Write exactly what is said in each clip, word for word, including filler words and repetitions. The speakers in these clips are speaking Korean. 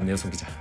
같네요, 송 기자.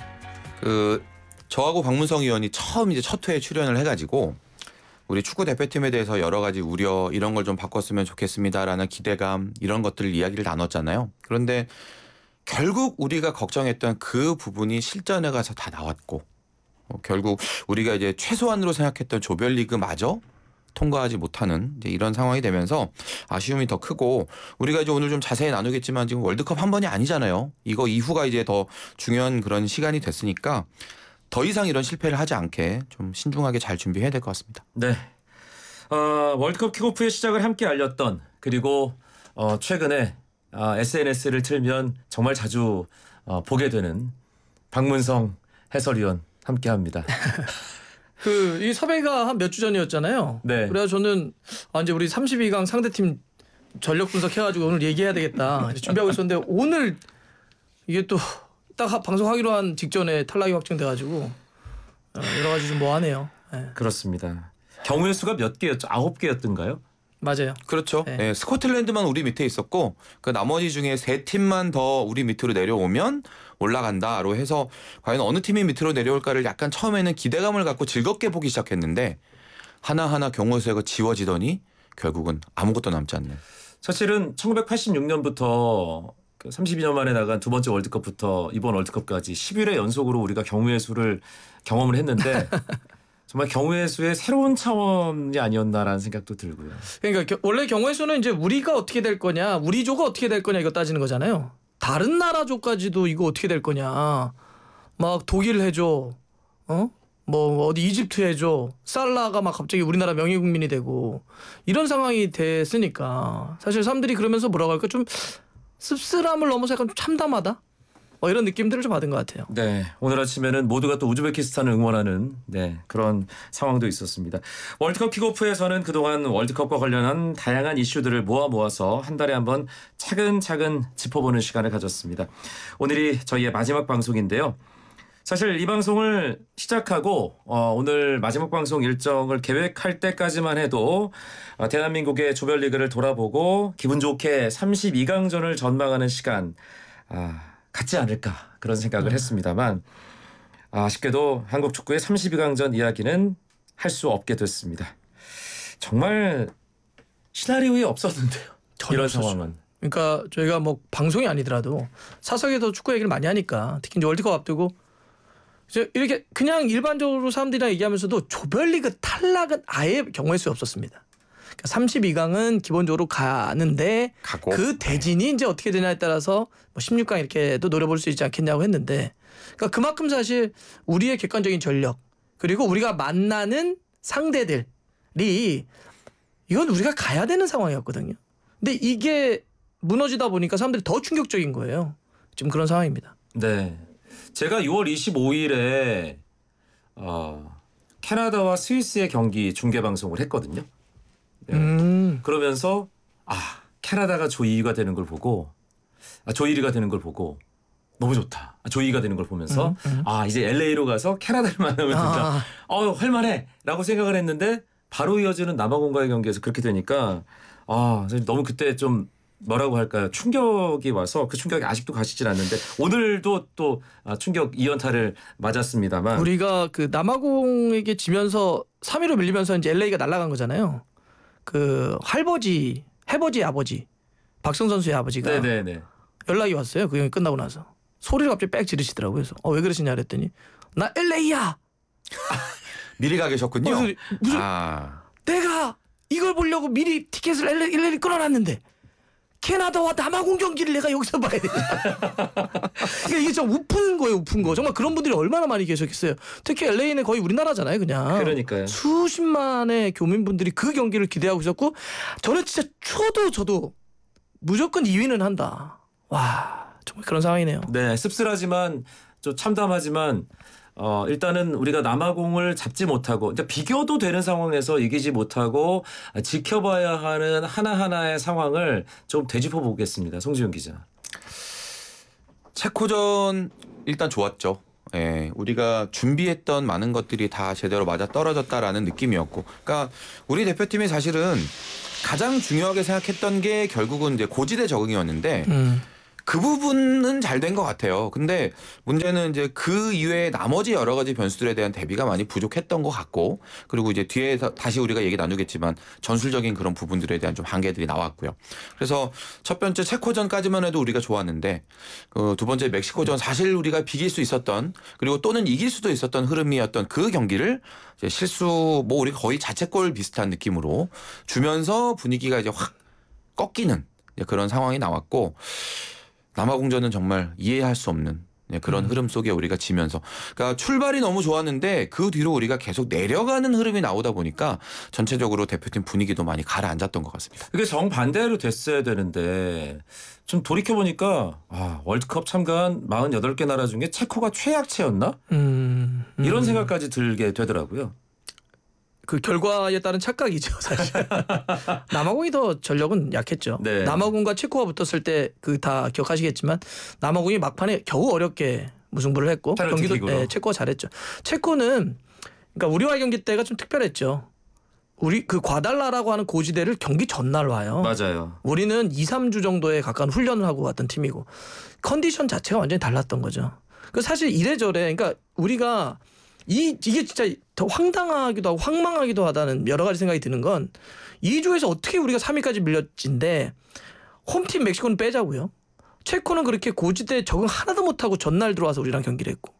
그 저하고 박문성 의원이 처음 이제 첫 회에 출연을 해가지고 우리 축구 대표팀에 대해서 여러 가지 우려 이런 걸 좀 바꿨으면 좋겠습니다라는 기대감 이런 것들 이야기를 나눴잖아요. 그런데 결국 우리가 걱정했던 그 부분이 실전에 가서 다 나왔고 어, 결국 우리가 이제 최소한으로 생각했던 조별리그마저 통과하지 못하는 이제 이런 상황이 되면서 아쉬움이 더 크고 우리가 이제 오늘 좀 자세히 나누겠지만 지금 월드컵 한 번이 아니잖아요. 이거 이후가 이제 더 중요한 그런 시간이 됐으니까 더 이상 이런 실패를 하지 않게 좀 신중하게 잘 준비해야 될 것 같습니다. 네, 어, 월드컵 킥오프의 시작을 함께 알렸던 그리고 어, 최근에 어, 에스엔에스를 틀면 정말 자주 어, 보게 되는 박문성 해설위원 함께합니다. 그 이 섭외가 한 몇 주 전이었잖아요. 네. 그래서 저는 아 이제 우리 삼십이 강 상대팀 전력 분석해가지고 오늘 얘기해야 되겠다 이제 준비하고 있었는데 오늘 이게 또 딱 방송하기로 한 직전에 탈락이 확정돼가지고 여러 가지 좀 뭐하네요. 네. 그렇습니다. 경우의 수가 몇 개였죠? 아홉 개였던가요? 맞아요. 그렇죠. 네. 예, 스코틀랜드만 우리 밑에 있었고 그 나머지 중에 세 팀만 더 우리 밑으로 내려오면 올라간다로 해서 과연 어느 팀이 밑으로 내려올까를 약간 처음에는 기대감을 갖고 즐겁게 보기 시작했는데 하나하나 경우의 수가 지워지더니 결국은 아무것도 남지 않는. 사실은 천구백팔십육 년부터 삼십이 년 만에 나간 두 번째 월드컵부터 이번 월드컵까지 십일 회 연속으로 우리가 경우의 수를 경험을 했는데 정말 경우의 수의 새로운 차원이 아니었나라는 생각도 들고요. 그러니까 겨, 원래 경우의 수는 이제 우리가 어떻게 될 거냐, 우리 조가 어떻게 될 거냐 이거 따지는 거잖아요. 다른 나라 조까지도 이거 어떻게 될 거냐. 막 독일 해줘, 어? 뭐 어디 이집트 해줘. 살라가 막 갑자기 우리나라 명예 국민이 되고 이런 상황이 됐으니까 사실 사람들이 그러면서 뭐라고 할까 좀 씁쓸함을 넘어서 약간 좀 참담하다. 뭐 이런 느낌들을 좀 받은 것 같아요. 네, 오늘 아침에는 모두가 또 우즈베키스탄을 응원하는 네, 그런 상황도 있었습니다. 월드컵 킥오프에서는 그동안 월드컵과 관련한 다양한 이슈들을 모아 모아서 한 달에 한 번 차근차근 짚어보는 시간을 가졌습니다. 오늘이 저희의 마지막 방송인데요. 사실 이 방송을 시작하고 어, 오늘 마지막 방송 일정을 계획할 때까지만 해도 어, 대한민국의 조별리그를 돌아보고 기분 좋게 삼십이 강전을 전망하는 시간 아, 같지 않을까 그런 생각을 음. 했습니다만 아쉽게도 한국 축구의 삼십이 강전 이야기는 할 수 없게 됐습니다. 정말 시나리오에 없었는데요. 이런 없었죠. 상황은. 그러니까 저희가 뭐 방송이 아니더라도 사석에서 축구 얘기를 많이 하니까 특히 이제 월드컵 앞두고 이제 이렇게 그냥 일반적으로 사람들이랑 얘기하면서도 조별리그 탈락은 아예 경우의 수 없었습니다. 그러니까 삼십이 강은 기본적으로 가는데 가고. 그 대진이 이제 어떻게 되냐에 따라서 뭐 십육 강 이렇게도 노려볼 수 있지 않겠냐고 했는데 그러니까 그만큼 사실 우리의 객관적인 전력 그리고 우리가 만나는 상대들이 이건 우리가 가야 되는 상황이었거든요. 근데 이게 무너지다 보니까 사람들이 더 충격적인 거예요. 지금 그런 상황입니다. 네, 제가 유월 이십오일에 어, 캐나다와 스위스의 경기 중계 방송을 했거든요. 네. 음. 그러면서 아 캐나다가 조 이 위가 되는 걸 보고 아, 조 일 위가 되는 걸 보고 너무 좋다. 아, 조 이 위가 되는 걸 보면서 음, 음. 아 이제 엘에이로 가서 캐나다를 만나면 된다. 아. 어 할만해라고 생각을 했는데 바로 이어지는 남아공과의 경기에서 그렇게 되니까 아 너무 그때 좀 뭐라고 할까요? 충격이 와서 그 충격이 아직도 가시질 않는데 오늘도 또 충격 이 연타를 맞았습니다만 우리가 그 남아공에게 지면서 삼 위로 밀리면서 이제 엘에이가 날아간 거잖아요. 그 할버지, 해버지 아버지 박성 선수의 아버지가 네네네. 연락이 왔어요. 그 경기 끝나고 나서 소리를 갑자기 빽 지르시더라고요. 그래서 어, 왜 그러시냐 그랬더니 나 엘에이야. 미리 가 계셨군요. 무슨, 무슨 아. 내가 이걸 보려고 미리 티켓을 엘에이, 엘에이 끊어놨는데 캐나다와 남아공 경기를 내가 여기서 봐야 돼. 그러니까 이게 좀 우픈 거예요, 우픈 거. 정말 그런 분들이 얼마나 많이 계셨겠어요. 특히 엘에이는 거의 우리나라잖아요, 그냥. 그러니까요. 수십만의 교민분들이 그 경기를 기대하고 있었고 저는 진짜 쳐도 저도 무조건 이 위는 한다. 와, 정말 그런 상황이네요. 네, 씁쓸하지만 좀 참담하지만 어, 일단은 우리가 남아공을 잡지 못하고 이제 비교도 되는 상황에서 이기지 못하고 지켜봐야 하는 하나하나의 상황을 좀 되짚어 보겠습니다. 송지훈 기자. 체코전 일단 좋았죠. 예, 우리가 준비했던 많은 것들이 다 제대로 맞아 떨어졌다라는 느낌이었고, 그러니까 우리 대표팀이 사실은 가장 중요하게 생각했던 게 결국은 이제 고지대 적응이었는데 음. 그 부분은 잘 된 것 같아요. 근데 문제는 이제 그 이외에 나머지 여러 가지 변수들에 대한 대비가 많이 부족했던 것 같고, 그리고 이제 뒤에서 다시 우리가 얘기 나누겠지만 전술적인 그런 부분들에 대한 좀 한계들이 나왔고요. 그래서 첫 번째 체코전까지만 해도 우리가 좋았는데 그 두 번째 멕시코전 사실 우리가 비길 수 있었던, 그리고 또는 이길 수도 있었던 흐름이었던 그 경기를 이제 실수 뭐 우리 거의 자책골 비슷한 느낌으로 주면서 분위기가 이제 확 꺾이는 그런 상황이 나왔고, 남아공전은 정말 이해할 수 없는 그런 음. 흐름 속에 우리가 지면서, 그러니까 출발이 너무 좋았는데 그 뒤로 우리가 계속 내려가는 흐름이 나오다 보니까 전체적으로 대표팀 분위기도 많이 가라앉았던 것 같습니다. 이게 정반대로 됐어야 되는데 좀 돌이켜보니까 아, 월드컵 참가한 마흔여덟 개 나라 중에 체코가 최약체였나? 음, 음. 이런 생각까지 들게 되더라고요. 그 결과에 따른 착각이죠, 사실. 남아공이 더 전력은 약했죠. 네. 남아공과 체코가 붙었을 때 그 다 기억하시겠지만 남아공이 막판에 겨우 어렵게 무승부를 했고 경기도 네, 체코가 잘했죠. 체코는 그러니까 우리와의 경기 때가 좀 특별했죠. 우리 그 과달라라고 하는 고지대를 경기 전날 와요. 맞아요. 우리는 이, 삼 주 정도에 가까운 훈련을 하고 왔던 팀이고 컨디션 자체가 완전히 달랐던 거죠. 그 사실 이래저래 그러니까 우리가 이 이게 진짜 더 황당하기도 하고 황망하기도 하다는 여러 가지 생각이 드는 건 이 주에서 어떻게 우리가 삼 위까지 밀렸진데 홈팀 멕시코는 빼자고요. 체코는 그렇게 고지대에 적응 하나도 못하고 전날 들어와서 우리랑 경기를 했고,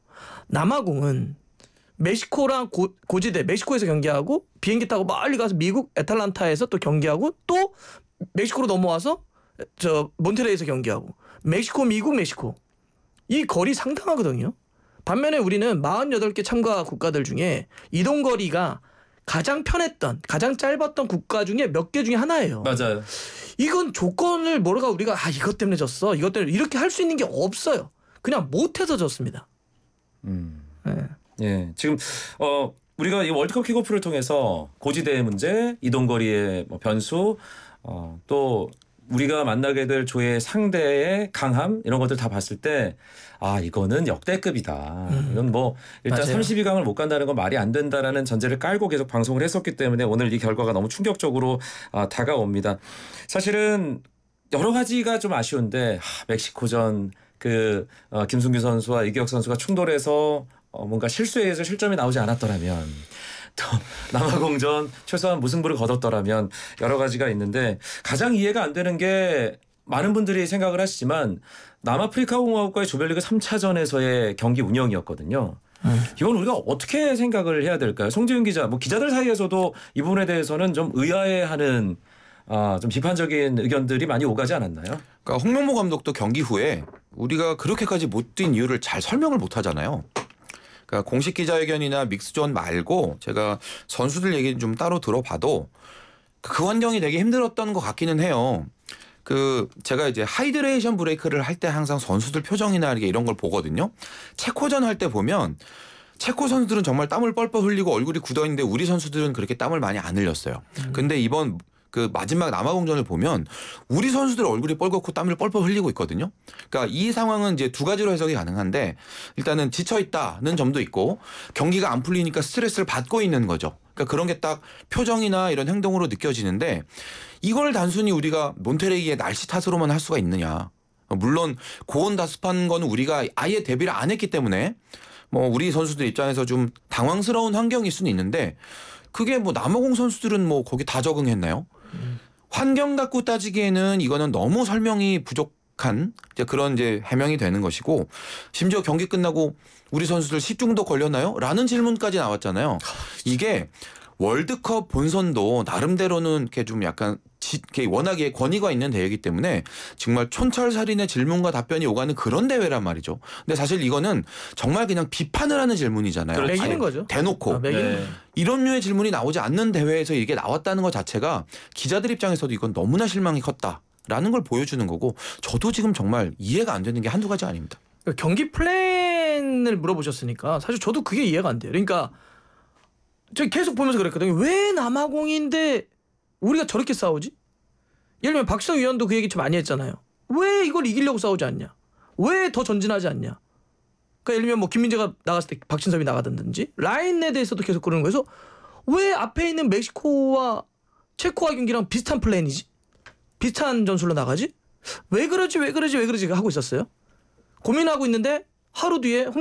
남아공은 멕시코랑 고, 고지대 멕시코에서 경기하고 비행기 타고 멀리 가서 미국 애틀란타에서 또 경기하고 또 멕시코로 넘어와서 저 몬테레이에서 경기하고, 멕시코 미국 멕시코 이 거리 상당하거든요. 반면에 우리는 마흔여덟 개 참가 국가들 중에 이동거리가 가장 편했던 가장 짧았던 국가 중에 몇 개 중에 하나예요. 맞아요. 이건 조건을 뭐라가 우리가 아 이것 때문에 졌어 이것 때문에 이렇게 할 수 있는 게 없어요. 그냥 못해서 졌습니다. 음. 네. 예. 지금 어 우리가 이 월드컵 킥오프를 통해서 고지대의 문제, 이동거리의 뭐 변수, 어, 또 우리가 만나게 될 조의 상대의 강함 이런 것들 다 봤을 때 아 이거는 역대급이다. 음. 이건 뭐 일단 맞아요. 삼십이 강을 못 간다는 건 말이 안 된다라는 전제를 깔고 계속 방송을 했었기 때문에 오늘 이 결과가 너무 충격적으로 아, 다가옵니다. 사실은 여러 가지가 좀 아쉬운데 하, 멕시코전 그 어, 김승규 선수와 이기혁 선수가 충돌해서 어, 뭔가 실수에 의해서 실점이 나오지 않았더라면, 또 남아공전 최소한 무승부를 거뒀더라면 여러 가지가 있는데, 가장 이해가 안 되는 게 많은 분들이 생각을 하시지만 남아프리카 공화국과의 조별리그 삼 차전에서의 경기 운영이었거든요. 음. 이건 우리가 어떻게 생각을 해야 될까요? 송지훈 기자, 뭐 기자들 사이에서도 이 부분에 대해서는 좀 의아해하는 아, 좀 비판적인 의견들이 많이 오가지 않았나요? 그러니까 홍명보 감독도 경기 후에 우리가 그렇게까지 못 뛴 이유를 잘 설명을 못 하잖아요. 그러니까 공식 기자회견이나 믹스존 말고 제가 선수들 얘기 좀 따로 들어봐도 그 환경이 되게 힘들었던 것 같기는 해요. 그 제가 이제 하이드레이션 브레이크를 할 때 항상 선수들 표정이나 이런 걸 보거든요. 체코전 할 때 보면 체코 선수들은 정말 땀을 뻘뻘 흘리고 얼굴이 굳어 있는데 우리 선수들은 그렇게 땀을 많이 안 흘렸어요. 음. 근데 이번 그 마지막 남아공전을 보면 우리 선수들 얼굴이 뻘겋고 땀을 뻘뻘 흘리고 있거든요. 그러니까 이 상황은 이제 두 가지로 해석이 가능한데, 일단은 지쳐 있다는 점도 있고 경기가 안 풀리니까 스트레스를 받고 있는 거죠. 그러니까 그런 게 딱 표정이나 이런 행동으로 느껴지는데, 이걸 단순히 우리가 몬테레이의 날씨 탓으로만 할 수가 있느냐. 물론 고온 다습한 건 우리가 아예 대비를 안 했기 때문에 뭐 우리 선수들 입장에서 좀 당황스러운 환경일 수는 있는데, 그게 뭐 남아공 선수들은 뭐 거기 다 적응했나요? 음. 환경 갖고 따지기에는 이거는 너무 설명이 부족한 이제 그런 이제 해명이 되는 것이고, 심지어 경기 끝나고 우리 선수들 식중독 걸렸나요? 라는 질문까지 나왔잖아요. 이게 월드컵 본선도 나름대로는 이렇게 좀 약간 지, 이렇게 워낙에 권위가 있는 대회이기 때문에 정말 촌철살인의 질문과 답변이 오가는 그런 대회란 말이죠. 근데 사실 이거는 정말 그냥 비판을 하는 질문이잖아요. 그렇죠. 매기는 거죠. 대놓고. 아, 매기는 네. 거죠. 이런 류의 질문이 나오지 않는 대회에서 이게 나왔다는 것 자체가 기자들 입장에서도 이건 너무나 실망이 컸다라는 걸 보여주는 거고, 저도 지금 정말 이해가 안 되는 게 한두 가지 아닙니다. 그러니까 경기 플랜을 물어보셨으니까 사실 저도 그게 이해가 안 돼요. 그러니까 저 계속 보면서 그랬거든요. 왜 남아공인데 우리가 저렇게 싸우지? 예를 들면 박시성 위원도 그 얘기 좀 많이 했잖아요. 왜 이걸 이기려고 싸우지 않냐? 왜 더 전진하지 않냐? 그러니까 예를 들면 뭐 김민재가 나갔을 때 박진섭이 나가든지 라인에 대해서도 계속 그러는 거여서 왜 앞에 있는 멕시코와 체코와 경기랑 비슷한 플랜이지? 비슷한 전술로 나가지? 왜 그러지 왜 그러지 왜 그러지 하고 있었어요. 고민하고 있는데 하루 뒤에